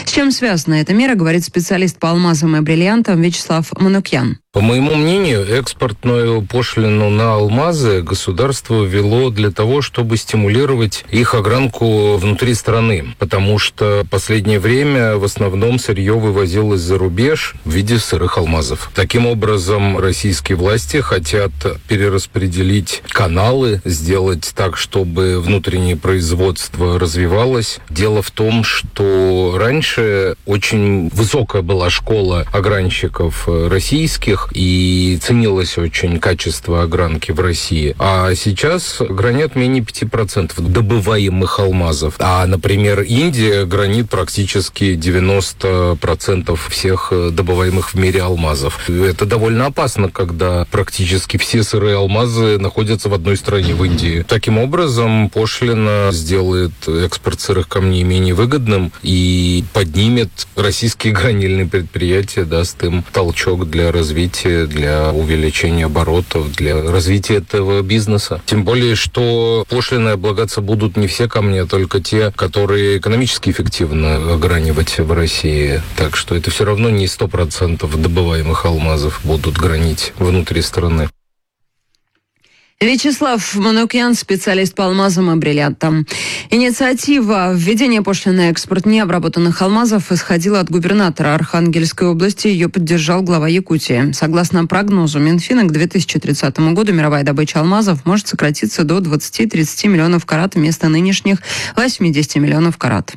С чем связана эта мера, говорит специалист по алмазам и бриллиантам Вячеслав Манукян. По моему мнению, экспортную пошлину на алмазы государство ввело для того, чтобы стимулировать их огранку внутри страны, потому что в последнее время в основном сырье вывозилось за рубеж в виде сырых алмазов. Таким образом, российские власти хотят перераспределить каналы, сделать так, чтобы внутреннее производство развивалось. Дело в том, что раньше очень высокая была школа огранщиков российских, и ценилось очень качество огранки в России. А сейчас гранят менее 5% добываемых алмазов. А, например, Индия гранит практически 90% всех добываемых в мире алмазов. Это довольно опасно, когда практически все сырые алмазы находятся в одной стране, в Индии. Таким образом, пошлина сделает экспорт сырых камней менее выгодным и поднимет российские гранильные предприятия, даст им толчок для развития, для увеличения оборотов, для развития этого бизнеса. Тем более, что пошлиной облагаться будут не все камни, а только те, которые экономически эффективно огранивать в России. Так что это все равно не 100% добываемых алмазов будут гранить внутри страны. Вячеслав Манукян, специалист по алмазам и бриллиантам. Инициатива введения пошлины на экспорт необработанных алмазов исходила от губернатора Архангельской области. Ее поддержал глава Якутии. Согласно прогнозу Минфина, к 2030 году мировая добыча алмазов может сократиться до 20-30 миллионов карат вместо нынешних 80 миллионов карат.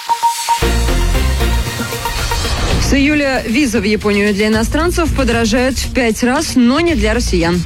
С июля виза в Японию для иностранцев подорожает в 5 раз, но не для россиян.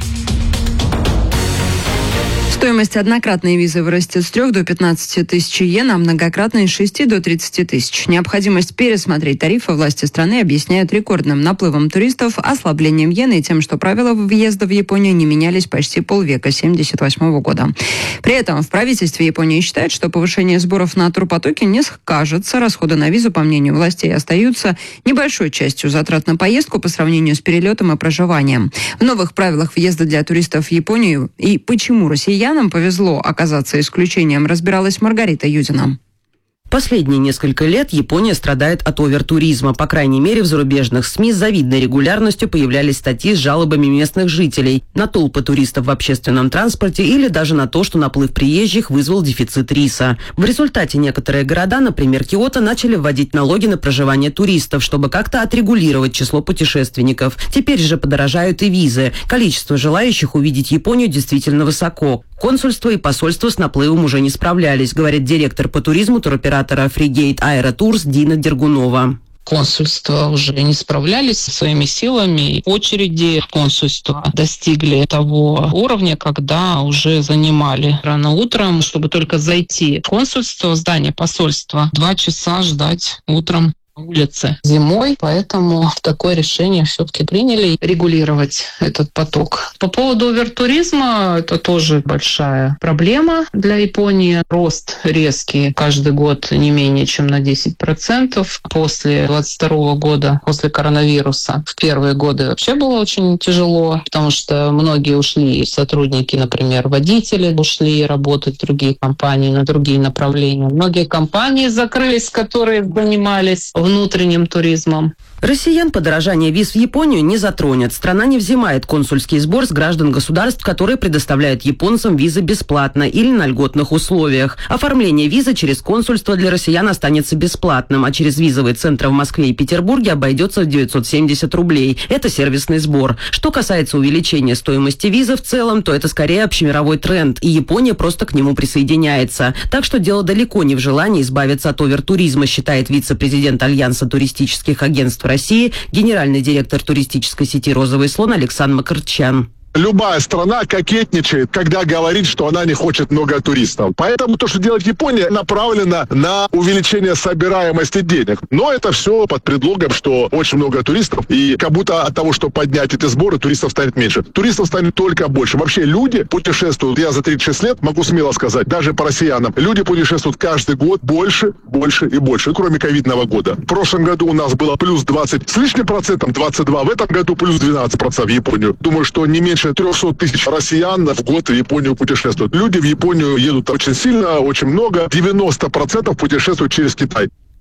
Стоимость однократной визы вырастет с 3 до 15 тысяч йен, а многократной с 6 до 30 тысяч. Необходимость пересмотреть тарифы власти страны объясняют рекордным наплывом туристов, ослаблением иены и тем, что правила въезда в Японию не менялись почти полвека, с 1978 года. При этом в правительстве Японии считают, что повышение сборов на турпотоки не скажется. Расходы на визу, по мнению властей, остаются небольшой частью затрат на поездку по сравнению с перелетом и проживанием. В новых правилах въезда для туристов в Японию и почему россиянам повезло оказаться исключением, разбиралась Маргарита Юдина. Последние несколько лет Япония страдает от овертуризма. По крайней мере, в зарубежных СМИ с завидной регулярностью появлялись статьи с жалобами местных жителей на толпы туристов в общественном транспорте или даже на то, что наплыв приезжих вызвал дефицит риса. В результате некоторые города, например, Киото, начали вводить налоги на проживание туристов, чтобы как-то отрегулировать число путешественников. Теперь же подорожают и визы. Количество желающих увидеть Японию действительно высоко. Консульство и посольство с наплывом уже не справлялись, говорит директор по туризму туроператора Frigate Aerotours Дина Дергунова. Консульства уже не справлялись со своими силами. Очереди консульства достигли того уровня, когда уже занимали рано утром, чтобы только зайти в консульство, в здание посольства, 2 часа ждать утром улицы зимой, поэтому такое решение все-таки приняли регулировать этот поток. По поводу овертуризма, это тоже большая проблема для Японии. Рост резкий каждый год не менее чем на 10%. После 2022 года, после коронавируса, в первые годы вообще было очень тяжело, потому что многие ушли, сотрудники, например, водители ушли работать в другие компании, на другие направления. Многие компании закрылись, которые занимались внутренним туризмом. Россиян подорожание виз в Японию не затронет. Страна не взимает консульский сбор с граждан государств, которые предоставляют японцам визы бесплатно или на льготных условиях. Оформление визы через консульство для россиян останется бесплатным, а через визовые центры в Москве и Петербурге обойдется в 970 рублей. Это сервисный сбор. Что касается увеличения стоимости визы в целом, то это скорее общемировой тренд, и Япония просто к нему присоединяется. Так что дело далеко не в желании избавиться от овертуризма, считает вице-президент Альянса туристических агентств России, генеральный директор туристической сети «Розовый слон» Александр Макарчан. Любая страна кокетничает, когда говорит, что она не хочет много туристов. Поэтому то, что делает Япония, направлено на увеличение собираемости денег. Но это все под предлогом, что очень много туристов, и как будто от того, что поднять эти сборы, туристов станет меньше. Туристов станет только больше. Вообще люди путешествуют, я за 36 лет могу смело сказать, даже по россиянам, люди путешествуют каждый год больше, больше и больше, кроме ковидного года. В прошлом году у нас было плюс 20 с лишним процентом, 22, в этом году плюс 12% в Японию. Думаю, что не меньше 300 тысяч россиян в год в Японию путешествуют. Люди в Японию едут очень сильно, очень много. 90% путешествуют через Китай.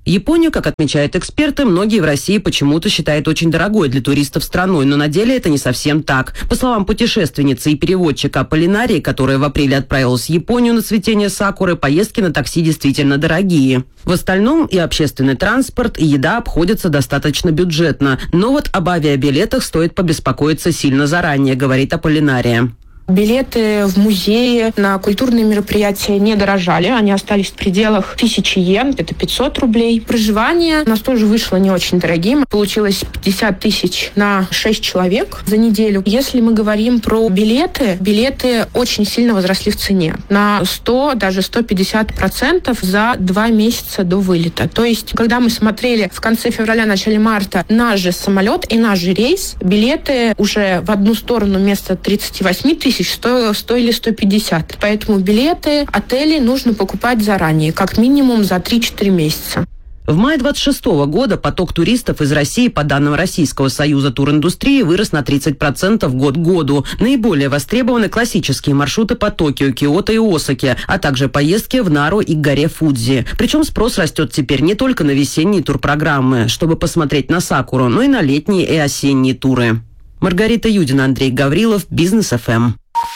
Японию, как отмечают эксперты, многие в России почему-то считают очень дорогой для туристов страной, но на деле это не совсем так. По словам путешественницы и переводчика Аполлинарии, которая в апреле отправилась в Японию на цветение сакуры, поездки на такси действительно дорогие. В остальном и общественный транспорт, и еда обходятся достаточно бюджетно. Но вот об авиабилетах стоит побеспокоиться сильно заранее, говорит Аполлинария. Билеты в музеи на культурные мероприятия не дорожали. Они остались в пределах 1000 йен, это 500 рублей. Проживание у нас тоже вышло не очень дорогим. Получилось 50 тысяч на 6 человек за неделю. Если мы говорим про билеты очень сильно возросли в цене. На 100, даже 150% за 2 месяца до вылета. То есть, когда мы смотрели в конце февраля, начале марта наш же самолет и наш же рейс, билеты уже в одну сторону вместо 38 тысяч стоили 150. Поэтому билеты, отели нужно покупать заранее, как минимум за 3-4 месяца. В мае 26 года поток туристов из России, по данным Российского союза туриндустрии, вырос на 30% год к году. Наиболее востребованы классические маршруты по Токио, Киото и Осаке, а также поездки в Нару и к горе Фудзи. Причем спрос растет теперь не только на весенние турпрограммы, чтобы посмотреть на сакуру, но и на летние и осенние туры. Маргарита Юдина, Андрей Гаврилов, Бизнес ФМ.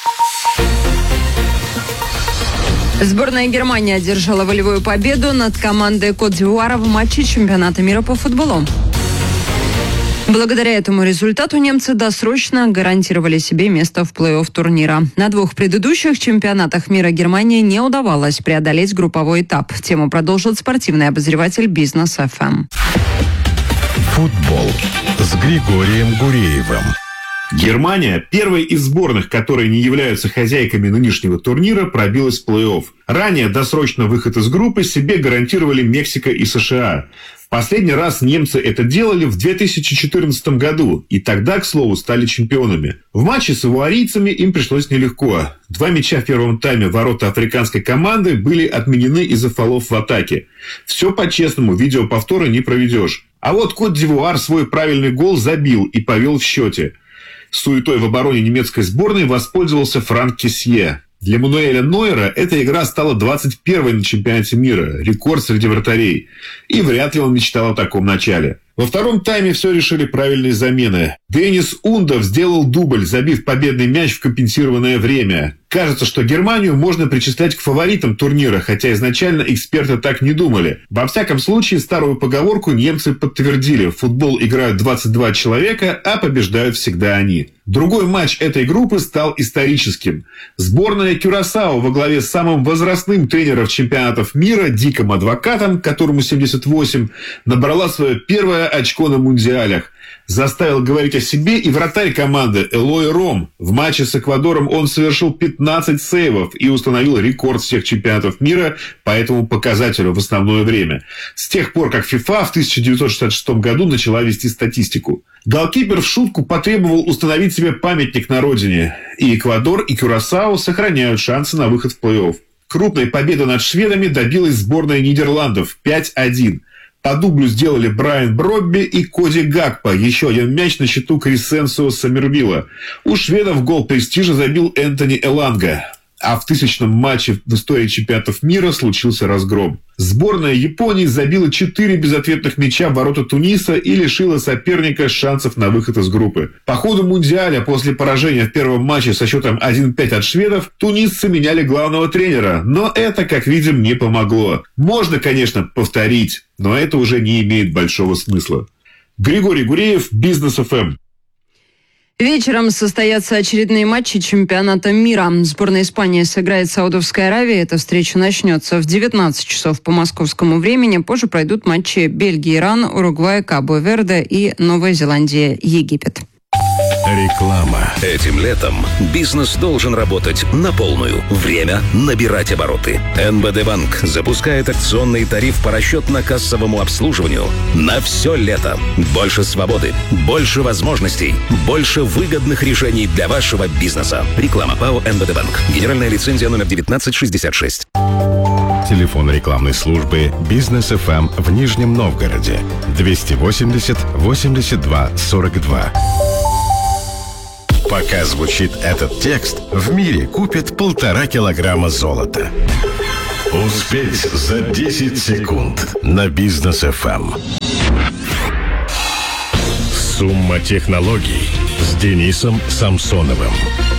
Сборная Германии одержала волевую победу над командой Кот-д'Ивуара в матче чемпионата мира по футболу. Благодаря этому результату немцы досрочно гарантировали себе место в плей-офф турнира. На 2 предыдущих чемпионатах мира Германии не удавалось преодолеть групповой этап. Тему продолжит спортивный обозреватель Бизнес ФМ. Футбол с Григорием Гуреевым. Германия, первая из сборных, которые не являются хозяйками нынешнего турнира, пробилась в плей-офф. Ранее досрочно выход из группы себе гарантировали Мексика и США. В последний раз немцы это делали в 2014 году, и тогда, к слову, стали чемпионами. В матче с ивуарийцами им пришлось нелегко. 2 мяча в первом тайме ворота африканской команды были отменены из-за фолов в атаке. Все по-честному, видеоповторы не проведешь. А вот Кот-д'Ивуар свой правильный гол забил и повел в счете. Суетой в обороне немецкой сборной воспользовался Франк Кессье. Для Мануэля Нойера эта игра стала 21-й на чемпионате мира, рекорд среди вратарей. И вряд ли он мечтал о таком начале. Во втором тайме все решили правильные замены. Денис Ундов сделал дубль, забив победный мяч в компенсированное время. Кажется, что Германию можно причислять к фаворитам турнира, хотя изначально эксперты так не думали. Во всяком случае, старую поговорку немцы подтвердили. В футбол играют 22 человека, а побеждают всегда они. Другой матч этой группы стал историческим. Сборная Кюрасао во главе с самым возрастным тренером чемпионатов мира, Диком Адвокатом, которому 78, набрала свое первое очко на мундиалях. Заставил говорить о себе и вратарь команды Элой Ром. В матче с Эквадором он совершил 15 сейвов и установил рекорд всех чемпионатов мира по этому показателю в основное время. С тех пор, как ФИФА в 1966 году начала вести статистику. Голкипер в шутку потребовал установить себе памятник на родине. И Эквадор, и Кюрасао сохраняют шансы на выход в плей-офф. Крупной победы над шведами добилась сборная Нидерландов 5-1. По дублю сделали Брайан Бробби и Коди Гакпо. Еще один мяч на счету Крисенсио Сомервилла. У шведов гол престижа забил Энтони Эланга. А в 1000-м матче в истории чемпионатов мира случился разгром. Сборная Японии забила 4 безответных мяча в ворота Туниса и лишила соперника шансов на выход из группы. По ходу мундиаля после поражения в первом матче со счетом 1-5 от шведов тунисцы меняли главного тренера, но это, как видим, не помогло. Можно, конечно, повторить, но это уже не имеет большого смысла. Григорий Гуреев, Бизнес ФМ. Вечером состоятся очередные матчи чемпионата мира. Сборная Испании сыграет с Саудовской Аравией. Эта встреча начнется в 19 часов по московскому времени. Позже пройдут матчи Бельгии, Иран, Уругвай, Кабо-Верде и Новая Зеландия, Египет. Реклама. Этим летом бизнес должен работать на полную. Время набирать обороты. НБД Банк запускает акционный тариф по расчетно-кассовому обслуживанию на все лето. Больше свободы, больше возможностей, больше выгодных решений для вашего бизнеса. Реклама ПАО НБД Банк. Генеральная лицензия номер 1966. Телефон рекламной службы «Бизнес ФМ» в Нижнем Новгороде 280 82 42. Пока звучит этот текст, в мире купят 1,5 килограмма золота. Успеть за 10 секунд на Бизнес ФМ. Сумма технологий с Денисом Самсоновым.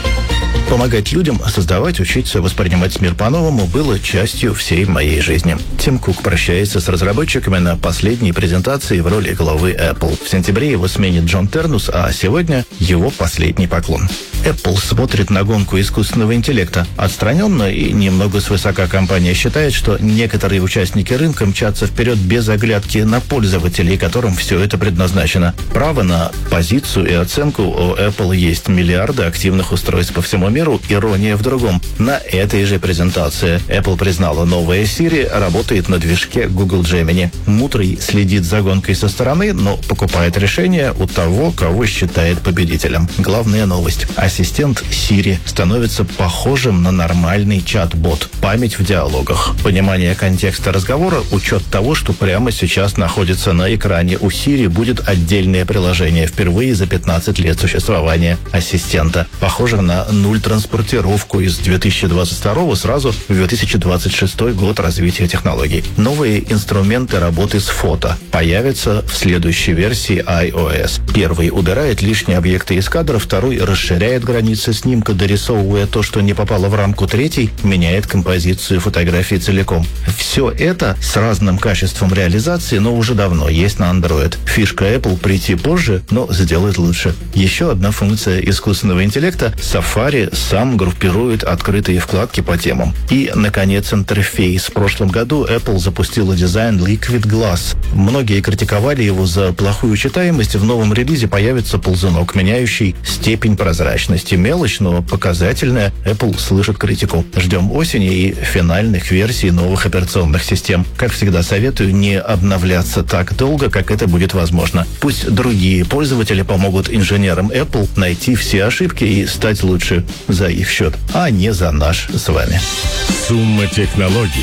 Помогать людям создавать, учиться, воспринимать мир по-новому было частью всей моей жизни. Тим Кук прощается с разработчиками на последней презентации в роли главы Apple. В сентябре его сменит Джон Тернус, а сегодня его последний поклон. Apple смотрит на гонку искусственного интеллекта отстраненно и немного свысока. Компания считает, что некоторые участники рынка мчатся вперед без оглядки на пользователей, которым все это предназначено. Право на позицию и оценку у Apple есть. Миллиарды активных устройств по всему миру. Ирония в другом. На этой же презентации Apple признала, новая Siri работает на движке Google Gemini. Мудрый следит за гонкой со стороны, но покупает решение у того, кого считает победителем. Главная новость. Ассистент Siri становится похожим на нормальный чат-бот. Память в диалогах, понимание контекста разговора, учет того, что прямо сейчас находится на экране. У Siri будет отдельное приложение впервые за 15 лет существования ассистента. Похоже на транспортировку из 2022 сразу в 2026 год развития технологий. Новые инструменты работы с фото появятся в следующей версии iOS. Первый убирает лишние объекты из кадра, второй расширяет границы снимка, дорисовывая то, что не попало в рамку, третий меняет композицию фотографии целиком. Все это с разным качеством реализации, но уже давно есть на Android. Фишка Apple прийти позже, но сделать лучше. Еще одна функция искусственного интеллекта — Safari сам группирует открытые вкладки по темам. И, наконец, интерфейс. В прошлом году Apple запустила дизайн Liquid Glass. Многие критиковали его за плохую читаемость. В новом релизе появится ползунок, меняющий степень прозрачности. Мелочь, но показательная. Apple слышит критику. Ждем осени и финальных версий новых операционных систем. Как всегда, советую не обновляться так долго, как это будет возможно. Пусть другие пользователи помогут инженерам Apple найти все ошибки и стать лучше за их счет, а не за наш с вами. Сумма технологий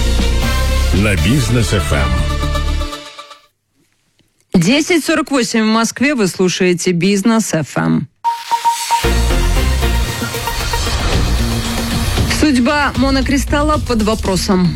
на Бизнес ФМ. 10:48 в Москве. Вы слушаете Бизнес ФМ. Судьба монокристалла под вопросом.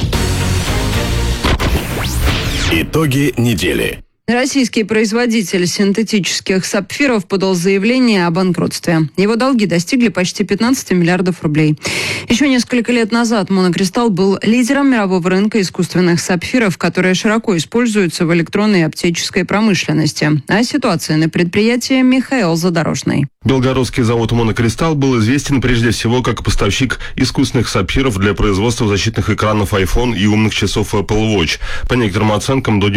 Итоги недели. Российский производитель синтетических сапфиров подал заявление о банкротстве. Его долги достигли почти 15 миллиардов рублей. Еще несколько лет назад монокристалл был лидером мирового рынка искусственных сапфиров, которые широко используются в электронной и оптической промышленности. А ситуация на предприятии Михаил Задорожный. Белгородский завод «Монокристалл» был известен прежде всего как поставщик искусственных сапфиров для производства защитных экранов iPhone и умных часов Apple Watch. По некоторым оценкам, до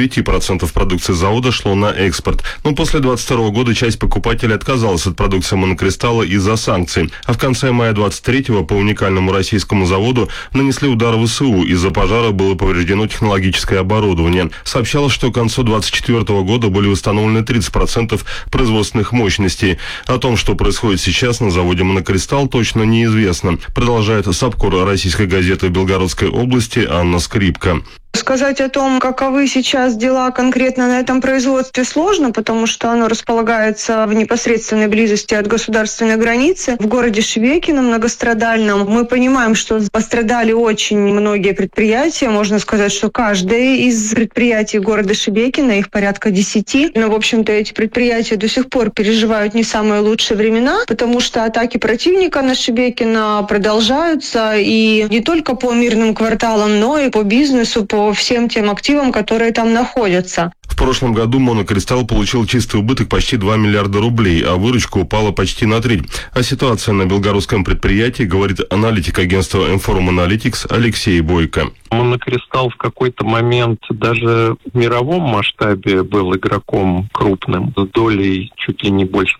99% продукции завода шло на экспорт. Но после 2022 года часть покупателей отказалась от продукции «Монокристалла» из-за санкций. А в конце мая 23-го по уникальному российскому заводу нанесли удар ВСУ. Из-за пожара было повреждено технологическое оборудование. Сообщалось, что к концу 2024 года были установлены 30% производственных мощностей. О том, что происходит сейчас на заводе «Монокристалл», точно неизвестно. Продолжает САПКОР российской газеты Белгородской области Анна Скрипка. Сказать о том, каковы сейчас дела конкретно на этом производстве, сложно, потому что оно располагается в непосредственной близости от государственной границы в городе Шебекино, многострадальном. Мы понимаем, что пострадали очень многие предприятия. Можно сказать, что каждое из предприятий города Шебекино, их порядка 10. Но, в общем-то, эти предприятия до сих пор переживают не самые лучшие времена, потому что атаки противника на Шебекино продолжаются. И не только по мирным кварталам, но и по бизнесу, по всем тем активам, которые там находятся. В прошлом году «Монокристалл» получил чистый убыток почти 2 миллиарда рублей, а выручка упала почти на треть. О ситуации на белгородском предприятии говорит аналитик агентства Inform Analytics Алексей Бойко. «Монокристалл» в какой-то момент даже в мировом масштабе был игроком крупным, с долей чуть ли не больше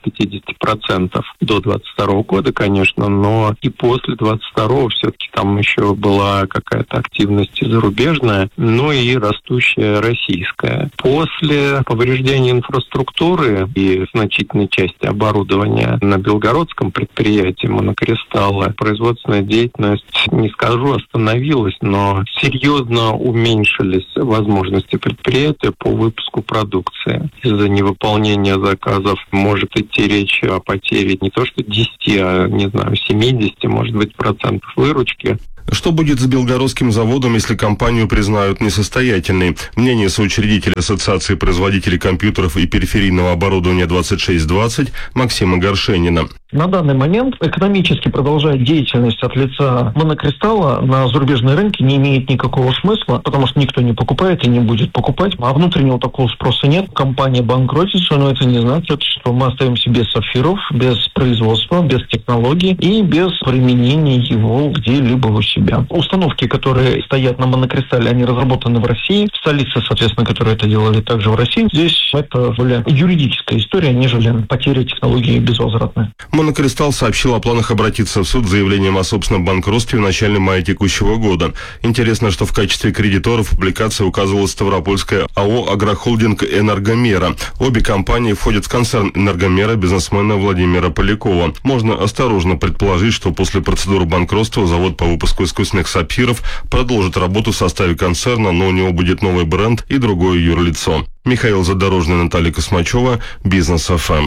50% до 22 года, конечно, но и после 22-го все-таки там еще была какая-то активность зарубежная, но и растущая российская. После повреждения инфраструктуры и значительной части оборудования на белгородском предприятии «Монокристалла» производственная деятельность, не скажу, остановилась, но серьезно уменьшились возможности предприятия по выпуску продукции. Из-за невыполнения заказов может идти речь о потере не то что 10, а, не знаю, 70, может быть, процентов выручки. Что будет с Белгородским заводом, если компанию признают несостоятельной? Мнение соучредителя Ассоциации производителей компьютеров и периферийного оборудования 2620 Максима Горшенина. На данный момент экономически продолжать деятельность от лица Монокристалла на зарубежные рынки не имеет никакого смысла, потому что никто не покупает и не будет покупать, а внутреннего такого спроса нет. Компания банкротится, но это не значит, что мы остаемся без сапфиров, без производства, без технологий и без применения его где-либо у себя. Установки, которые стоят на Монокристалле, они разработаны в России, в столице, соответственно, которые это делали также в России. Здесь это более юридическая история, нежели потеря технологии безвозвратная. Монокристалл сообщил о планах обратиться в суд с заявлением о собственном банкротстве в начале мая текущего года. Интересно, что в качестве кредиторов в публикации указывалась Ставропольская АО «Агрохолдинг Энергомера». Обе компании входят в концерн Энергомера бизнесмена Владимира Полякова. Можно осторожно предположить, что после процедуры банкротства завод по выпуску искусственных сапфиров продолжит работу в составе концерна, но у него будет новый бренд и другое юрлицо. Михаил Задорожный, Наталья Космачева, Бизнес ФМ.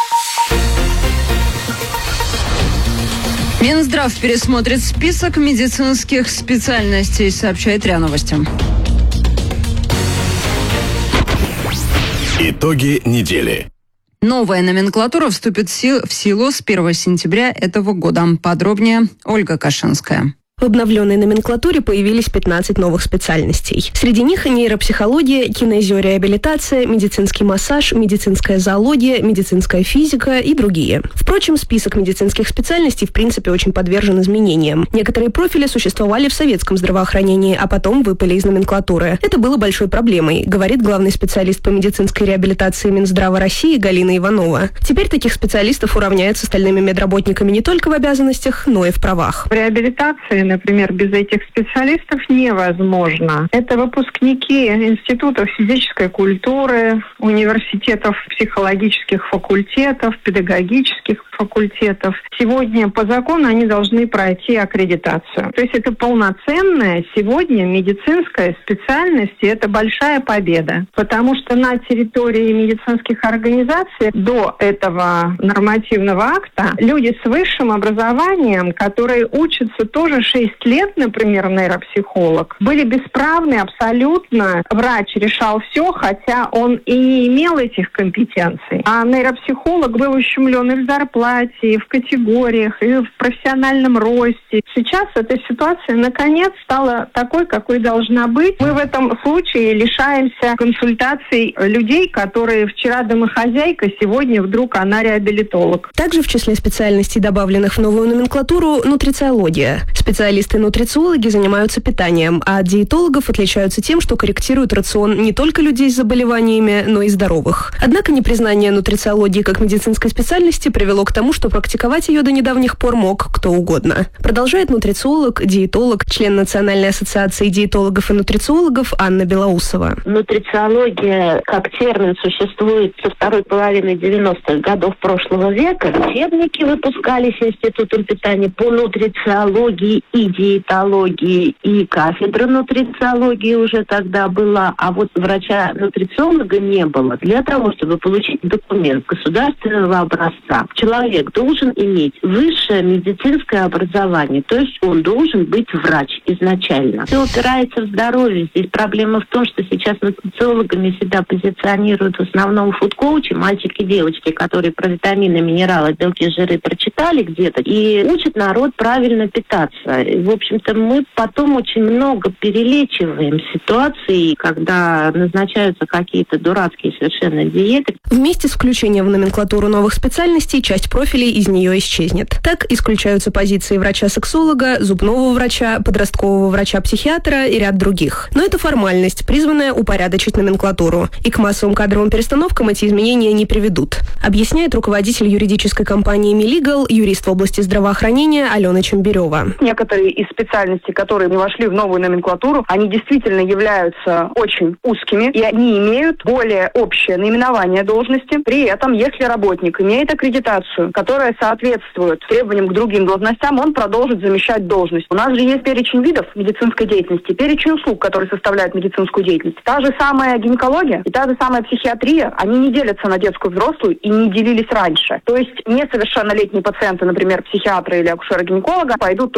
Минздрав пересмотрит список медицинских специальностей, сообщает РИА Новости. Итоги недели. Новая номенклатура вступит в силу с 1 сентября этого года. Подробнее Ольга Кашинская. В обновленной номенклатуре появились 15 новых специальностей. Среди них нейропсихология, кинезиореабилитация, медицинский массаж, медицинская зоология, медицинская физика и другие. Впрочем, список медицинских специальностей в принципе очень подвержен изменениям. Некоторые профили существовали в советском здравоохранении, а потом выпали из номенклатуры. Это было большой проблемой, говорит главный специалист по медицинской реабилитации Минздрава России Галина Иванова. Теперь таких специалистов уравняют с остальными медработниками не только в обязанностях, но и в правах. В реабилитации, например, без этих специалистов невозможно. Это выпускники институтов физической культуры, университетов психологических факультетов, педагогических факультетов. Сегодня по закону они должны пройти аккредитацию. То есть это полноценная сегодня медицинская специальность, и это большая победа. Потому что на территории медицинских организаций до этого нормативного акта люди с высшим образованием, которые учатся тоже 6 лет, например, нейропсихолог, были бесправны абсолютно. Врач решал все, хотя он и не имел этих компетенций. А нейропсихолог был ущемлен и в зарплате, и в категориях, и в профессиональном росте. Сейчас эта ситуация, наконец, стала такой, какой должна быть. Мы в этом случае лишаемся консультаций людей, которые вчера домохозяйка, сегодня вдруг она реабилитолог. Также в числе специальностей, добавленных в новую номенклатуру, нутрициология. Специалисты-нутрициологи занимаются питанием, а от диетологов отличаются тем, что корректируют рацион не только людей с заболеваниями, но и здоровых. Однако непризнание нутрициологии как медицинской специальности привело к тому, что практиковать ее до недавних пор мог кто угодно. Продолжает нутрициолог, диетолог, член Национальной ассоциации диетологов и нутрициологов Анна Белоусова. Нутрициология как термин существует со второй половины 90-х годов прошлого века. Учебники выпускались Институтом питания по нутрициологии и диетологии, и кафедра нутрициологии уже тогда была, а вот врача-нутрициолога не было. Для того, чтобы получить документ государственного образца, человек должен иметь высшее медицинское образование, то есть он должен быть врач изначально. Все упирается в здоровье. Здесь проблема в том, что сейчас нутрициологами себя позиционируют в основном фуд-коучи, мальчики и девочки, которые про витамины, минералы, белки, жиры прочитали где-то и учат народ правильно питаться. В общем-то, мы потом очень много перелечиваем ситуации, когда назначаются какие-то дурацкие совершенно диеты. Вместе с включением в номенклатуру новых специальностей часть профилей из нее исчезнет. Так исключаются позиции врача-сексолога, зубного врача, подросткового врача-психиатра и ряд других. Но это формальность, призванная упорядочить номенклатуру. И к массовым кадровым перестановкам эти изменения не приведут, объясняет руководитель юридической компании «Милигал», юрист в области здравоохранения Алена Чембирева. Некоторые из специальностей, которые не вошли в новую номенклатуру, они действительно являются очень узкими, и они имеют более общее наименование должности. При этом, если работник имеет аккредитацию, которая соответствует требованиям к другим должностям, он продолжит замещать должность. У нас же есть перечень видов медицинской деятельности, перечень услуг, которые составляют медицинскую деятельность. Та же самая гинекология и та же самая психиатрия, они не делятся на детскую и взрослую и не делились раньше. То есть несовершеннолетние пациенты, например, психиатра или акушера-гинеколога, пойдут точно так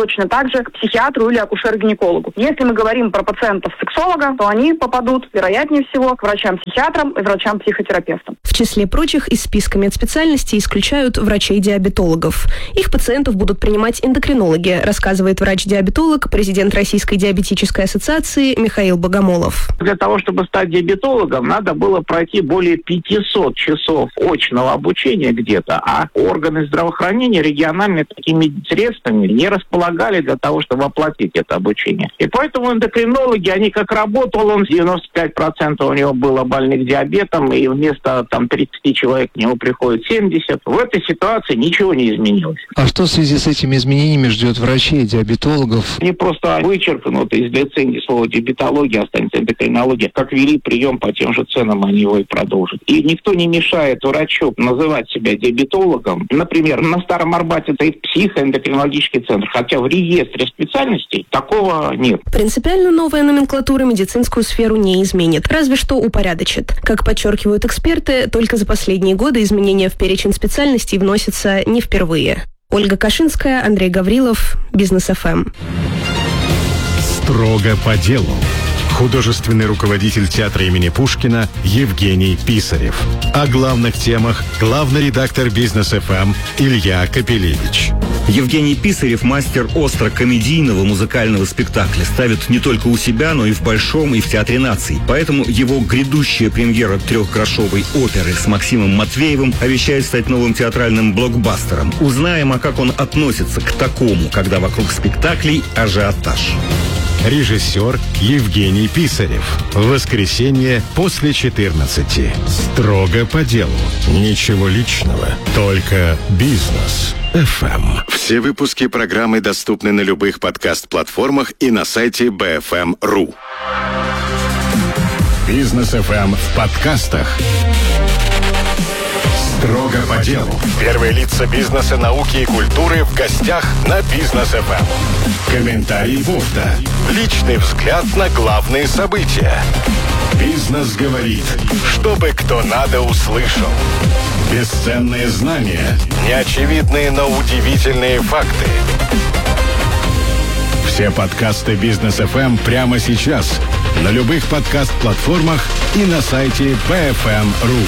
также к психиатру или акушеру-гинекологу. Если мы говорим про пациентов-сексолога, то они попадут, вероятнее всего, к врачам-психиатрам и врачам-психотерапевтам. В числе прочих из списка медспециальностей исключают врачей-диабетологов. Их пациентов будут принимать эндокринологи, рассказывает врач-диабетолог, президент Российской диабетической ассоциации Михаил Богомолов. Для того, чтобы стать диабетологом, надо было пройти более 500 часов очного обучения где-то, а органы здравоохранения региональные такими средствами не располагали для того, чтобы оплатить это обучение. И поэтому эндокринологи, они как работал он, 95% у него было больных диабетом, и вместо 30 человек к нему приходит 70. В этой ситуации ничего не изменилось. А что в связи с этими изменениями ждет врачей и диабетологов? Они просто вычеркнут из лицензии слова диабетология, останется эндокринология. Как вели прием по тем же ценам, они его и продолжат. И никто не мешает врачу называть себя диабетологом. Например, на Старом Арбате стоит психоэндокринологический центр, хотя в реестре специальностей такого нет. Принципиально новая номенклатура медицинскую сферу не изменит, разве что упорядочит. Как подчеркивают эксперты, только за последние годы изменения в перечень специальностей вносятся не впервые. Ольга Кашинская, Андрей Гаврилов, Бизнес ФМ. Строго по делу. Художественный руководитель театра имени Пушкина Евгений Писарев. О главных темах главный редактор Бизнес ФМ Илья Капелевич. Евгений Писарев – мастер остро-комедийного музыкального спектакля. Ставит не только у себя, но и в Большом, и в Театре наций. Поэтому его грядущая премьера трехгрошовой оперы с Максимом Матвеевым обещает стать новым театральным блокбастером. Узнаем, а как он относится к такому, когда вокруг спектаклей ажиотаж. Режиссер Евгений Писарев. В воскресенье после 14. Строго по делу. Ничего личного. Только бизнес. ФМ. Все выпуски программы доступны на любых подкаст-платформах и на сайте BFM.ru. Бизнес ФМ в подкастах. Строго по делу. Первые лица бизнеса, науки и культуры в гостях на Бизнес ФМ. Комментарий борта. Личный взгляд на главные события. Бизнес говорит, чтобы кто надо услышал. Бесценные знания, неочевидные, но удивительные факты. Все подкасты Бизнес ФМ прямо сейчас на любых подкаст-платформах и на сайте bfm.ru.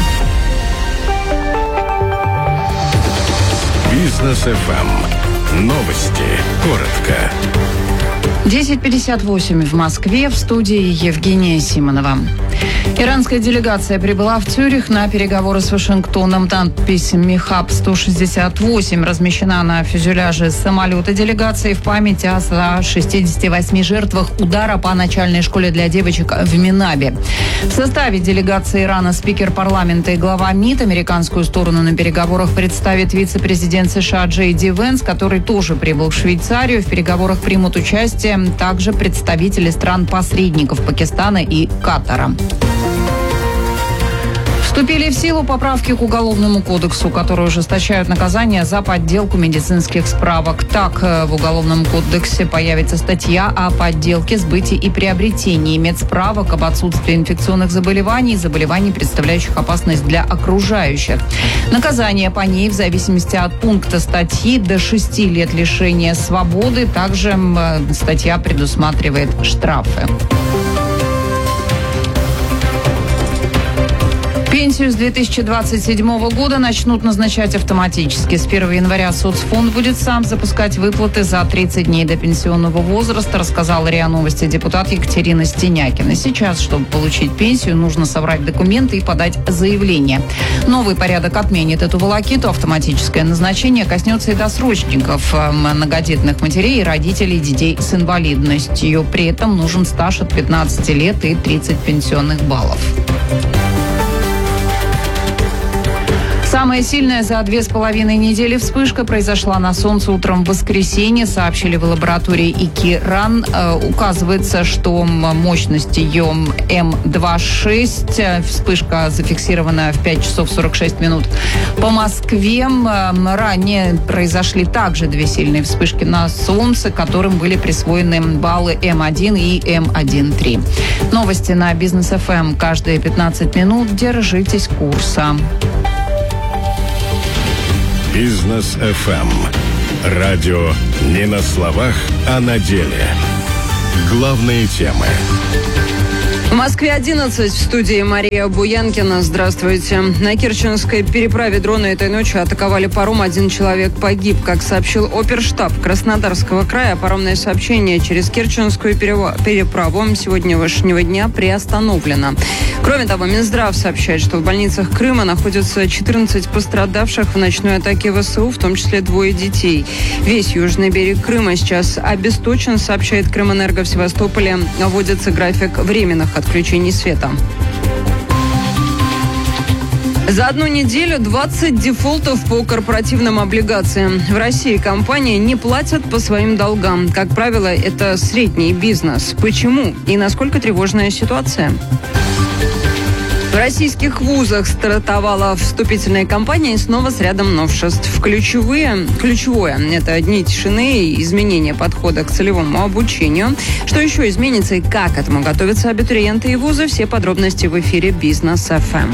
Бизнес ФМ. Новости. Коротко. 10:58 в Москве, в студии Евгения Симонова. Иранская делегация прибыла в Цюрих на переговоры с Вашингтоном. Надпись «Михаб-168» размещена на фюзеляже самолета делегации в память о 168 жертвах удара по начальной школе для девочек в Минабе. В составе делегации Ирана спикер парламента и глава МИД. Американскую сторону на переговорах представит вице-президент США Джей Ди Венс, который тоже прибыл в Швейцарию. В переговорах примут участие также представители стран-посредников Пакистана и Катара. Вступили в силу поправки к Уголовному кодексу, которые ужесточают наказание за подделку медицинских справок. Так, в Уголовном кодексе появится статья о подделке, сбытии и приобретении медсправок об отсутствии инфекционных заболеваний, представляющих опасность для окружающих. Наказание по ней в зависимости от пункта статьи до 6 лет лишения свободы. Также статья предусматривает штрафы. Пенсию с 2027 года начнут назначать автоматически. С 1 января соцфонд будет сам запускать выплаты за 30 дней до пенсионного возраста, рассказала РИА Новости депутат Екатерина Стенякина. Сейчас, чтобы получить пенсию, нужно собрать документы и подать заявление. Новый порядок отменит эту волокиту. Автоматическое назначение коснется и досрочников, многодетных матерей и родителей детей с инвалидностью. При этом нужен стаж от 15 лет и 30 пенсионных баллов. Самая сильная за 2,5 недели вспышка произошла на Солнце утром в воскресенье, сообщили в лаборатории ИКИ-РАН. Указывается, что мощность ее М2,6. Вспышка зафиксирована в 5 часов 46 минут. По Москве ранее произошли также две сильные вспышки на Солнце, которым были присвоены баллы М1 и М1,3. Новости на Бизнес ФМ каждые 15 минут. Держитесь курса. Бизнес ФМ. Радио не на словах, а на деле. Главные темы. В Москве 11, в студии Мария Буянкина. Здравствуйте. На Керченской переправе дроны этой ночью атаковали паром. 1 человек погиб. Как сообщил оперштаб Краснодарского края, паромное сообщение через Керченскую переправу сегодняшнего дня приостановлено. Кроме того, Минздрав сообщает, что в больницах Крыма находятся 14 пострадавших в ночной атаке ВСУ, в том числе 2 детей. Весь южный берег Крыма сейчас обесточен, сообщает Крымэнерго. В Севастополе вводится график временных отключений света. За одну неделю 20 дефолтов по корпоративным облигациям. В России компании не платят по своим долгам. Как правило, это средний бизнес. Почему и насколько тревожная ситуация? В российских вузах стартовала вступительная кампания и снова с рядом новшеств. Ключевое – это дни тишины и изменения подхода к целевому обучению. Что еще изменится и как к этому готовятся абитуриенты и вузы? Все подробности в эфире «Бизнес ФМ».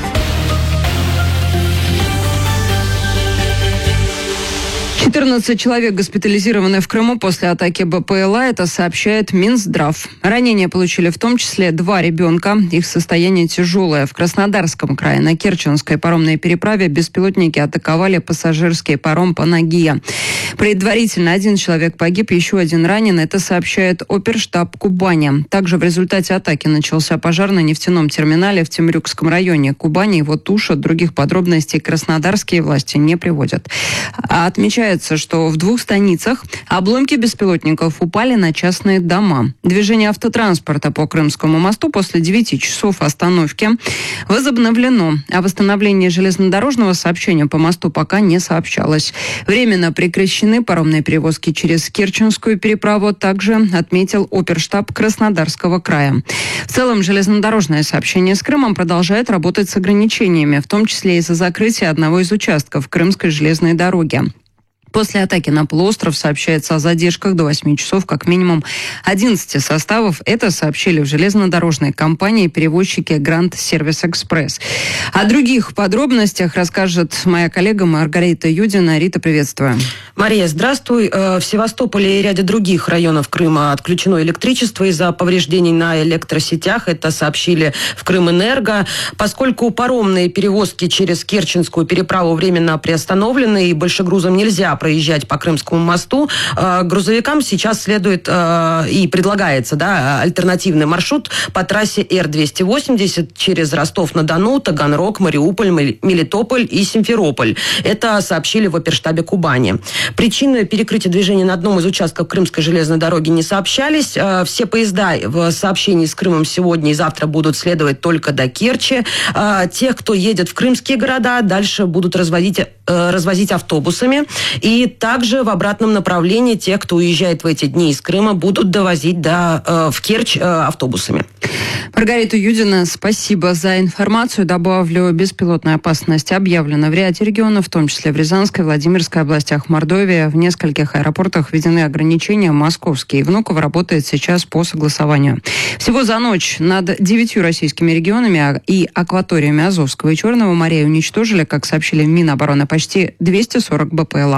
14 человек госпитализированы в Крыму после атаки БПЛА, это сообщает Минздрав. Ранения получили в том числе 2 ребенка. Их состояние тяжелое. В Краснодарском крае на Керченской паромной переправе беспилотники атаковали пассажирский паром «Панагия». Предварительно 1 человек погиб, еще 1 ранен. Это сообщает оперштаб Кубани. Также в результате атаки начался пожар на нефтяном терминале в Темрюкском районе Кубани. Его тушат. Других подробностей краснодарские власти не приводят. Отмечается, что в 2 станицах обломки беспилотников упали на частные дома. Движение автотранспорта по Крымскому мосту после 9 часов остановки возобновлено. О восстановлении железнодорожного сообщения по мосту пока не сообщалось. Временно прекращены паромные перевозки через Керченскую переправу, также отметил оперштаб Краснодарского края. В целом, железнодорожное сообщение с Крымом продолжает работать с ограничениями, в том числе из-за закрытия одного из участков Крымской железной дороги. После атаки на полуостров сообщается о задержках до 8 часов, как минимум 11 составов. Это сообщили в железнодорожной компании перевозчики Гранд Сервис Экспресс. О других подробностях расскажет моя коллега Маргарита Юдина. Рита, приветствую. Мария, здравствуй. В Севастополе и ряде других районов Крыма отключено электричество из-за повреждений на электросетях. Это сообщили в Крымэнерго. Поскольку паромные перевозки через Керченскую переправу временно приостановлены и большегрузам нельзя проезжать по Крымскому мосту, грузовикам сейчас следует и предлагается альтернативный маршрут по трассе Р-280 через Ростов-на-Дону, Таганрог, Мариуполь, Мелитополь и Симферополь. Это сообщили в оперштабе Кубани. Причины перекрытия движения на одном из участков Крымской железной дороги не сообщались. Все поезда в сообщении с Крымом сегодня и завтра будут следовать только до Керчи. Тех, кто едет в крымские города, дальше будут развозить автобусами. И также в обратном направлении тех, кто уезжает в эти дни из Крыма, будут довозить в Керчь автобусами. Маргарита Юдина, спасибо за информацию. Добавлю, беспилотная опасность объявлена в ряде регионов, в том числе в Рязанской, Владимирской областях, Мордовии. В нескольких аэропортах введены ограничения. Московский и Внуково работает сейчас по согласованию. Всего за ночь над 9 российскими регионами и акваториями Азовского и Черного морей уничтожили, как сообщили в Минобороны, почти 240 БПЛА.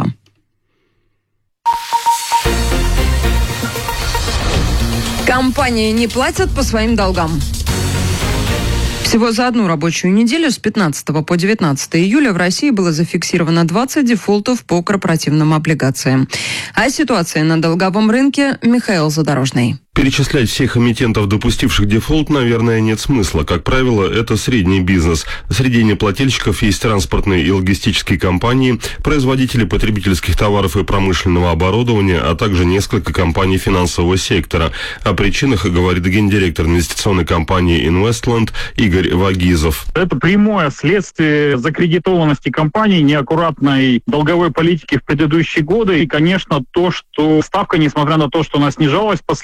Компании не платят по своим долгам. Всего за одну рабочую неделю с 15 по 19 июля в России было зафиксировано 20 дефолтов по корпоративным облигациям. О ситуации на долговом рынке Михаил Задорожный. Перечислять всех эмитентов, допустивших дефолт, наверное, нет смысла. Как правило, это средний бизнес. Среди неплательщиков есть транспортные и логистические компании, производители потребительских товаров и промышленного оборудования, а также несколько компаний финансового сектора. О причинах говорит гендиректор инвестиционной компании «Инвестленд» Игорь Вагизов. Это прямое следствие закредитованности компаний, неаккуратной долговой политики в предыдущие годы. И, конечно, то, что ставка, несмотря на то, что она снижалась последние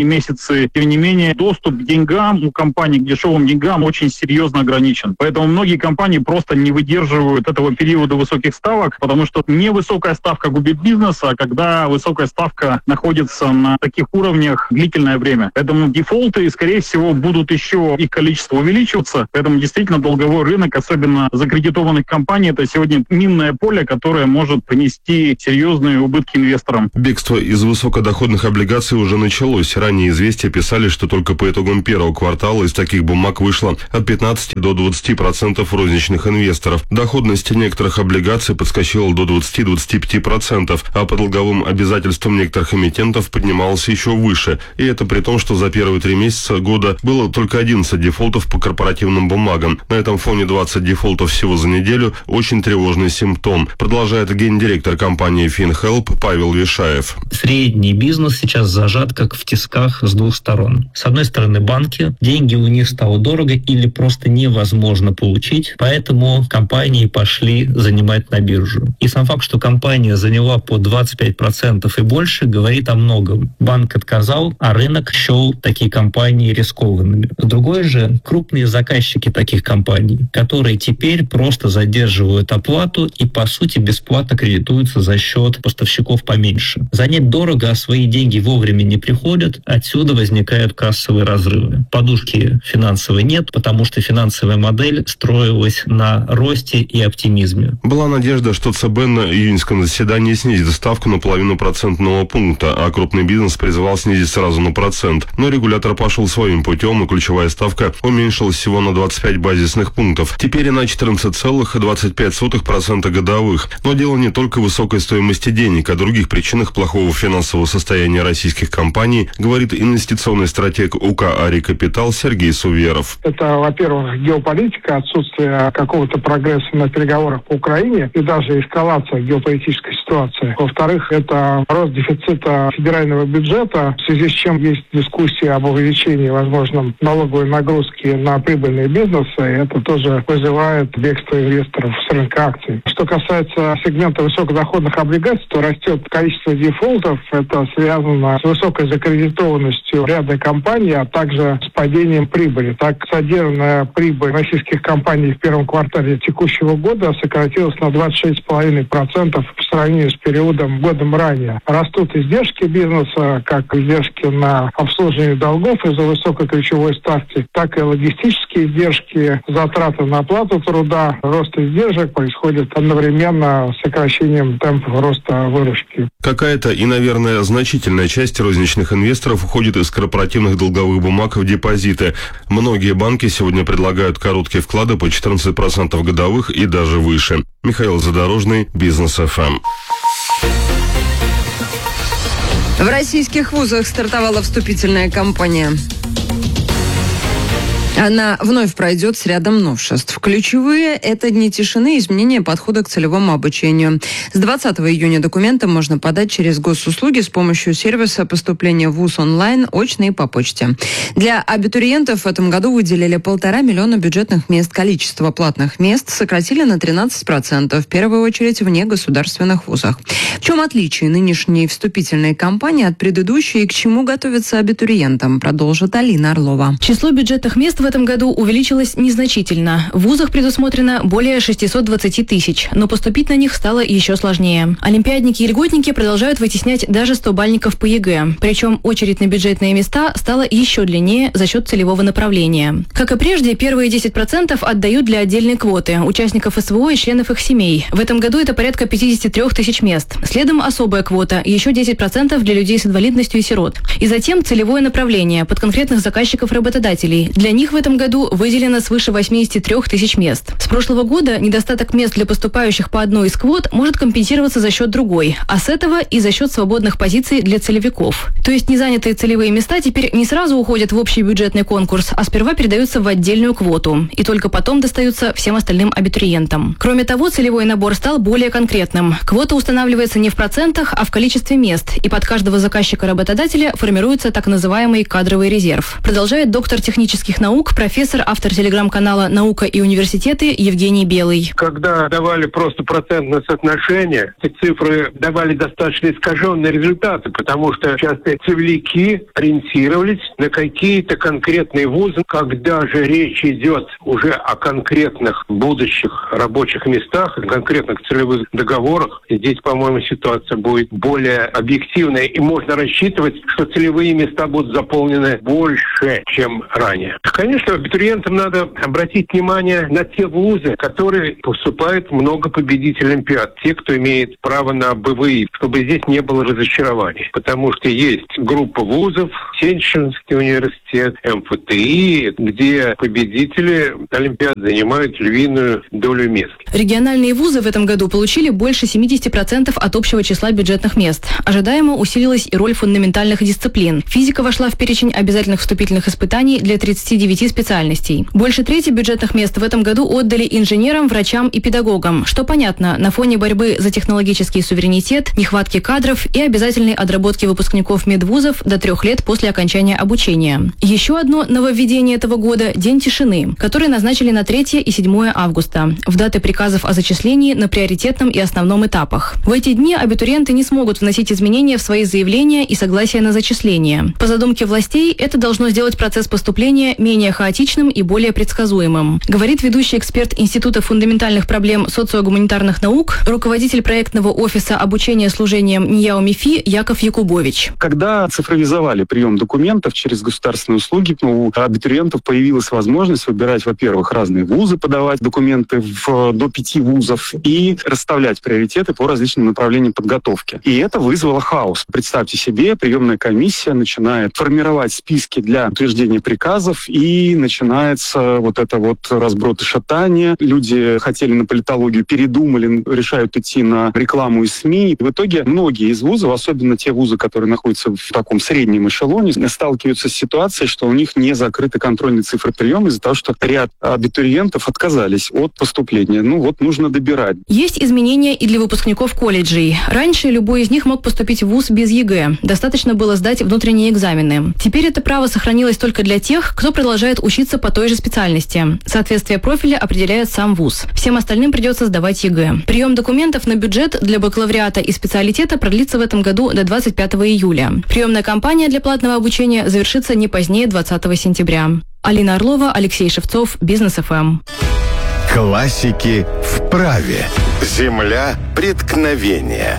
последние месяцы. Тем не менее, доступ к деньгам у компаний, к дешевым деньгам очень серьезно ограничен. Поэтому многие компании просто не выдерживают этого периода высоких ставок, потому что невысокая ставка губит бизнес, а когда высокая ставка находится на таких уровнях длительное время. Поэтому дефолты, скорее всего, будут еще, их количество увеличиваться. Поэтому действительно долговой рынок, особенно закредитованных компаний, это сегодня минное поле, которое может принести серьезные убытки инвесторам. Бегство из высокодоходных облигаций уже началось. Ранее «Известия» писали, что только по итогам первого квартала из таких бумаг вышло от 15 до 20% розничных инвесторов. Доходность некоторых облигаций подскочила до 20-25%, а по долговым обязательствам некоторых эмитентов поднималась еще выше. И это при том, что за первые 3 месяца года было только 11 дефолтов по корпоративным бумагам. На этом фоне 20 дефолтов всего за неделю – очень тревожный симптом, продолжает гендиректор компании FinHelp Павел Вишаев. Средний бизнес сейчас зажат как в тисках с двух сторон. С одной стороны, банки, деньги у них стало дорого или просто невозможно получить, поэтому компании пошли занимать на биржу. И сам факт, что компания заняла по 25% и больше, говорит о многом. Банк отказал, а рынок счел такие компании рискованными. Другое же, крупные заказчики таких компаний, которые теперь просто задерживают оплату и, по сути, бесплатно кредитуются за счет поставщиков поменьше. Занять дорого, а свои деньги вовремя не приходят, отсюда возникают кассовые разрывы. Подушки финансовой нет, потому что финансовая модель строилась на росте и оптимизме. Была надежда, что ЦБ на июньском заседании снизит ставку на 0,5% пункта, а крупный бизнес призывал снизить сразу на 1%. Но регулятор пошел своим путем, и ключевая ставка уменьшилась всего на 25 базисных пунктов. Теперь на 14,25% годовых. Но дело не только в высокой стоимости денег, о других причинах плохого финансового состояния российских компаний говорит инвестиционный стратег УК «Ари Капитал» Сергей Суверов. Это, во-первых, геополитика, отсутствие какого-то прогресса на переговорах по Украине и даже эскалация геополитической ситуации. Во-вторых, это рост дефицита федерального бюджета, в связи с чем есть дискуссия об увеличении, возможном, налоговой нагрузки на прибыльные бизнесы. И это тоже вызывает бегство инвесторов с рынка акций. Что касается сегмента высокодоходных облигаций, то растет количество дефолтов. Это связано с высокой закредитованностью ряда компаний, а также с падением прибыли. Так, содержанная прибыль российских компаний в первом квартале текущего года сократилась на 26,5% по сравнению с периодом годом ранее. Растут издержки бизнеса, как издержки на обслуживание долгов из-за высокой ключевой ставки, так и логистические издержки, затраты на оплату труда. Рост издержек происходит одновременно с сокращением темпов роста выручки. Какая-то и, наверное, значительная часть розничных инвесторов уходит из корпоративных долговых бумаг в депозиты. Многие банки сегодня предлагают короткие вклады по 14% годовых и даже выше. Михаил Задорожный, Бизнес ФМ. В российских вузах стартовала вступительная кампания. Она вновь пройдет с рядом новшеств. Ключевые – это дни тишины и изменение подхода к целевому обучению. С 20 июня документы можно подать через госуслуги с помощью сервиса поступления в ВУЗ онлайн, очно и по почте. Для абитуриентов в этом году выделили 1,5 миллиона бюджетных мест. Количество платных мест сократили на 13%, в первую очередь в негосударственных вузах. В чем отличие нынешней вступительной кампании от предыдущей и к чему готовятся абитуриентам, продолжит Алина Орлова. Число бюджетных мест в этом году увеличилось незначительно. В вузах предусмотрено более 620 тысяч, но поступить на них стало еще сложнее. Олимпиадники и льготники продолжают вытеснять даже 100-бальников по ЕГЭ. Причем очередь на бюджетные места стала еще длиннее за счет целевого направления. Как и прежде, первые 10% отдают для отдельной квоты – участников СВО и членов их семей. В этом году это порядка 53 тысяч мест. Следом особая квота – еще 10% для людей с инвалидностью и сирот. И затем целевое направление под конкретных заказчиков-работодателей. Для них в этом году выделено свыше 83 тысяч мест. С прошлого года недостаток мест для поступающих по одной из квот может компенсироваться за счет другой, а с этого и за счет свободных позиций для целевиков. То есть незанятые целевые места теперь не сразу уходят в общий бюджетный конкурс, а сперва передаются в отдельную квоту, и только потом достаются всем остальным абитуриентам. Кроме того, целевой набор стал более конкретным. Квота устанавливается не в процентах, а в количестве мест, и под каждого заказчика-работодателя формируется так называемый кадровый резерв. Продолжает доктор технических наук, наук, профессор, автор телеграм-канала «Наука и университеты» Евгений Белый. Когда давали просто процентное соотношение, эти цифры давали достаточно искаженные результаты, потому что часто целевики ориентировались на какие-то конкретные вузы. Когда же речь идет уже о конкретных будущих рабочих местах, конкретных целевых договорах, здесь, по-моему, ситуация будет более объективная, и можно рассчитывать, что целевые места будут заполнены больше, чем ранее. Конечно, абитуриентам надо обратить внимание на те вузы, которые поступают много победителей Олимпиад, те, кто имеет право на БВИ, чтобы здесь не было разочарований. Потому что есть группа вузов, Сенчинский университет, МФТИ, где победители Олимпиад занимают львиную долю мест. Региональные вузы в этом году получили больше 70% от общего числа бюджетных мест. Ожидаемо усилилась и роль фундаментальных дисциплин. Физика вошла в перечень обязательных вступительных испытаний для 39 специальностей. Больше трети бюджетных мест в этом году отдали инженерам, врачам и педагогам, что понятно на фоне борьбы за технологический суверенитет, нехватки кадров и обязательной отработки выпускников медвузов до 3 лет после окончания обучения. Еще одно нововведение этого года – День тишины, который назначили на 3 и 7 августа, в даты приказов о зачислении на приоритетном и основном этапах. В эти дни абитуриенты не смогут вносить изменения в свои заявления и согласия на зачисление. По задумке властей, это должно сделать процесс поступления менее хаотичным и более предсказуемым, говорит ведущий эксперт Института фундаментальных проблем социогуманитарных наук, руководитель проектного офиса обучения служением НИЯО МИФИ Яков Якубович. Когда цифровизовали прием документов через государственные услуги, у абитуриентов появилась возможность выбирать, во-первых, разные вузы, подавать документы до 5 вузов и расставлять приоритеты по различным направлениям подготовки. И это вызвало хаос. Представьте себе, приемная комиссия начинает формировать списки для утверждения приказов, и начинается вот это вот разброд и шатание. Люди хотели на политологию, передумали, решают идти на рекламу из СМИ. И в итоге многие из вузов, особенно те вузы, которые находятся в таком среднем эшелоне, сталкиваются с ситуацией, что у них не закрыты контрольные цифры приема из-за того, что ряд абитуриентов отказались от поступления. Нужно добирать. Есть изменения и для выпускников колледжей. Раньше любой из них мог поступить в вуз без ЕГЭ. Достаточно было сдать внутренние экзамены. Теперь это право сохранилось только для тех, кто продолжает учиться по той же специальности. Соответствие профиля определяет сам вуз. Всем остальным придется сдавать ЕГЭ. Прием документов на бюджет для бакалавриата и специалитета продлится в этом году до 25 июля. Приемная кампания для платного обучения завершится не позднее 20 сентября. Алина Орлова, Алексей Шевцов, Бизнес ФМ. Классики в праве. Земля преткновения.